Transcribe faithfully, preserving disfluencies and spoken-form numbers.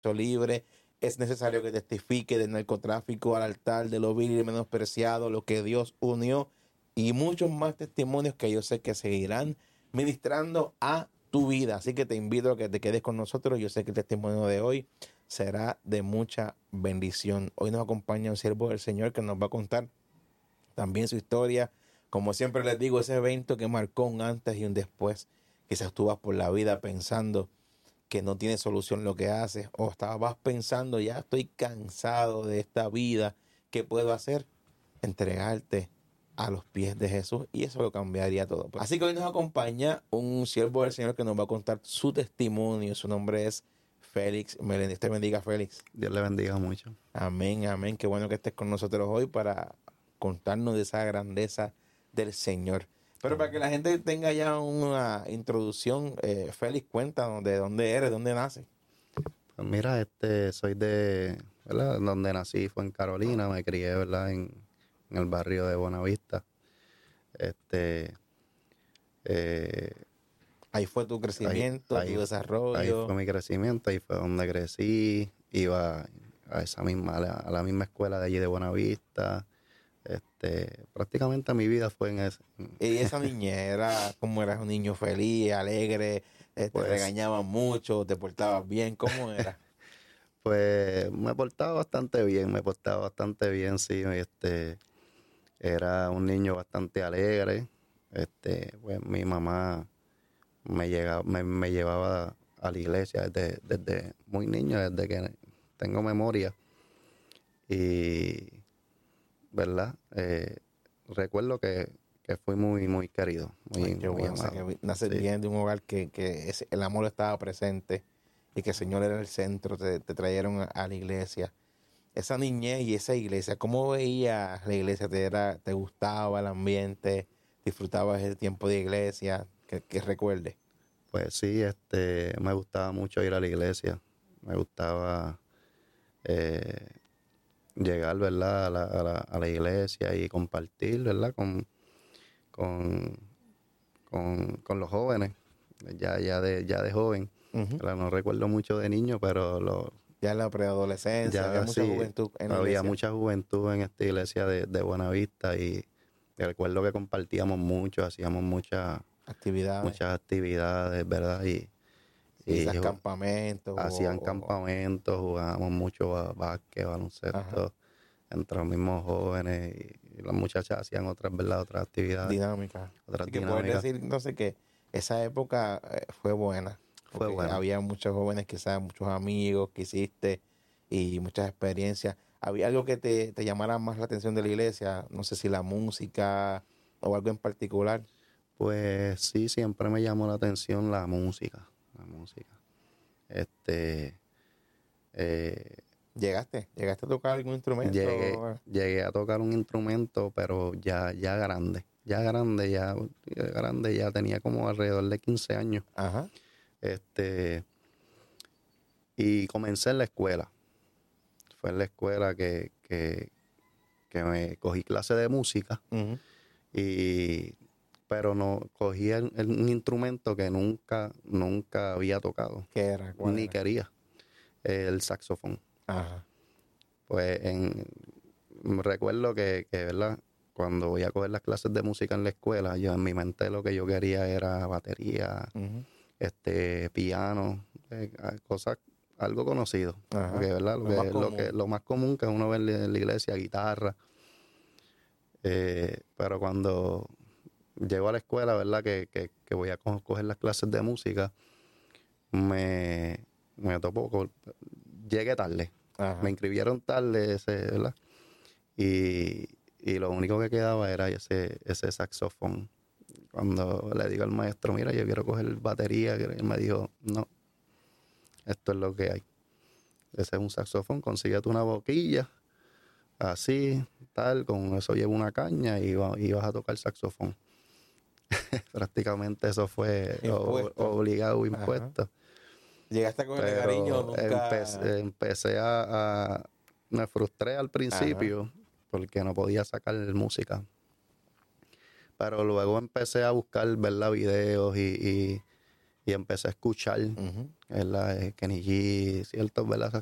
libre. Es necesario que testifique del narcotráfico al altar, de lo vil y menospreciado, lo que Dios unió, y muchos más testimonios que yo sé que seguirán ministrando a tu vida. Así que te invito a que te quedes con nosotros. Yo sé que el testimonio de hoy será de mucha bendición. Hoy nos acompaña un siervo del Señor que nos va a contar también su historia. Como siempre les digo, ese evento que marcó un antes y un después. Quizás tú vas por la vida pensando que no tiene solución lo que haces, o estabas pensando, ya estoy cansado de esta vida, ¿qué puedo hacer? Entregarte a los pies de Jesús, y eso lo cambiaría todo. Así que hoy nos acompaña un siervo del Señor que nos va a contar su testimonio. Su nombre es Félix Meléndez. Te bendiga, Félix. Dios le bendiga mucho. Amén, amén. Qué bueno que estés con nosotros hoy para contarnos de esa grandeza del Señor. Pero para que la gente tenga ya una introducción, eh, Félix, cuéntanos de dónde eres, de dónde naces. Pues mira, este, soy de, ¿verdad? Donde nací fue en Carolina, me crié, ¿verdad? En, en el barrio de Buenavista. Este, eh, Ahí fue tu ahí, crecimiento, ahí, tu desarrollo. ahí fue mi crecimiento, ahí fue donde crecí, iba a esa misma, a la, a la misma escuela de allí de Buenavista. Este, prácticamente mi vida fue en ese. Y esa niñera, ¿cómo eras? Un niño feliz, alegre, eh, te Pues, regañaban mucho, te portabas bien, ¿cómo era? pues me portaba bastante bien, me portaba bastante bien, sí, este, era un niño bastante alegre, este, pues mi mamá me, llegaba, me, me llevaba a la iglesia desde, desde muy niño, desde que tengo memoria, y, ¿verdad? Eh, recuerdo que, que fui muy, muy querido, muy, Ay, qué muy bueno, o sea, amado, que naces sí. bien de un hogar que, que ese- el amor estaba presente y que el Señor era el centro, te, te trajeron a, a la iglesia. Esa niñez y esa iglesia, ¿cómo veías la iglesia? ¿Te, era, te gustaba el ambiente? ¿Disfrutabas el tiempo de iglesia? Que, que recuerde. Pues sí, este, me gustaba mucho ir a la iglesia, me gustaba eh, llegar, ¿verdad? A la, a la, a la iglesia y compartir, ¿verdad? Con, con, con, con los jóvenes, ya, ya, de, ya de joven. Ujú. ¿Verdad? No recuerdo mucho de niño, pero lo, Ya en la preadolescencia, había ya mucha sí, juventud en la había iglesia. mucha juventud en esta iglesia de, de Buenavista y recuerdo que compartíamos mucho, hacíamos muchas Actividades. muchas actividades, ¿verdad? Y, Sí, y quizás campamentos hacían o, o- campamentos, jugábamos mucho a básquet, Ajá. baloncesto, entre los mismos jóvenes y, y las muchachas hacían otras, ¿verdad? Otras actividades, Dinámica. otras Así que puedes dinámicas. decir entonces que esa época eh, fue buena, Fue porque buena. había muchos jóvenes, quizás muchos amigos que hiciste y muchas experiencias. ¿Había algo que te, te llamara más la atención de la iglesia? No sé si la música o algo en particular. Pues sí, siempre me llamó la atención la música, la música. Este, eh, ¿Llegaste? ¿Llegaste a tocar algún llegué, instrumento? llegué a tocar un instrumento, pero ya, ya grande, ya grande, ya ya grande, ya tenía como alrededor de quince años. Ajá. Este, y comencé en la escuela. Fue en la escuela que, que, que me cogí clase de música, Ujú. y, pero no cogí el- el- un instrumento que nunca, nunca había tocado, ¿Qué era? ¿Cuál ni era? quería, el saxofón. Ajá. Pues en, recuerdo que, que, ¿verdad? Cuando voy a coger las clases de música en la escuela, yo en mi mente lo que yo quería era batería, Ujú. este, piano, eh, cosas, algo conocido. Ajá. Porque, ¿verdad? Lo Lo más que, lo que, común. lo más común que uno ve en la iglesia, guitarra. Eh, pero cuando llego a la escuela, ¿verdad? Que, que, que voy a co- coger las clases de música, me, me topo con- llegué tarde. Ajá. Me inscribieron tarde, ese, ¿verdad? Y, y lo único que quedaba era ese, ese saxofón. Cuando le digo al maestro, mira, yo quiero coger batería, que él me dijo, no, esto es lo que hay. Ese es un saxofón, consíguete una boquilla, así, tal, con eso llevo una caña y, va- y vas a tocar saxofón. Prácticamente eso fue o- Impuesto. obligado, Ajá. impuesto. ¿Llegaste a cogerle cariño? Pero Nunca. empecé, empecé a, a- Me frustré al Ajá. principio porque no podía sacar música. Pero luego empecé a buscar, ¿verdad? Videos y, y, y empecé a escuchar, Ujú. ¿verdad? Eh, Kenny G, ciertos, ¿verdad?